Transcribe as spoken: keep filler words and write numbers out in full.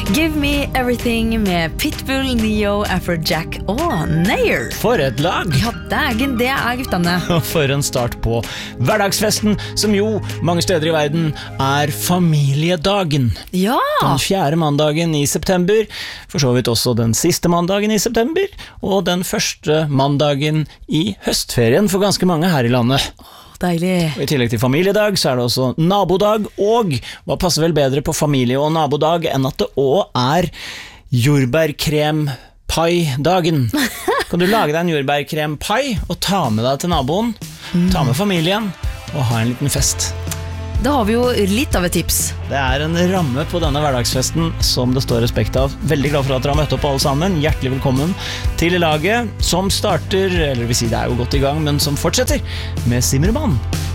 Give Me Everything med Pitbull, Neo, Afrojack og Nair. For et lag! Ja, dægen, det er guttene. Og for en start på hverdagsfesten, som jo mange steder i verden er familiedagen. Ja! Den fjerde mandagen i september, for så vidt også den siste mandagen i september, og den første mandagen i høstferien for ganske mange her i landet. Deilig. Og i tillegg til familiedag så er det også nabodag, og hva passer vel bedre på familie- og nabodag enn at det også er jordbærkrem-pai-dagen. Kan du lage deg en jordbærkrem-pai og ta med deg til naboen, ta med familien og ha en liten fest. Da har vi jo litt av et tips. Det er en ramme på denne hverdagsfesten som det står respekt av. Veldig glad for at dere har møtt opp alle sammen. Hjertelig velkommen til laget som starter, eller vil si det er jo godt i gang, men som fortsetter med Simmermann.